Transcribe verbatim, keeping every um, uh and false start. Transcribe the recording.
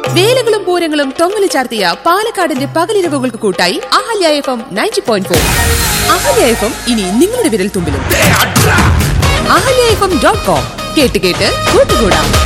വേലകളും പൂരങ്ങളും തൊങ്ങല് ചാർത്തിയ പാലക്കാടിന്റെ പകലിരവുകൾക്ക് കൂട്ടായി Ahalya F M ninety point four. Ahalya F M ഇനി നിങ്ങളുടെ വിരൽ തുമ്പിലും. Ahalya F M dot com കേട്ട് കേട്ട് കൂട്ടുകൂടാം.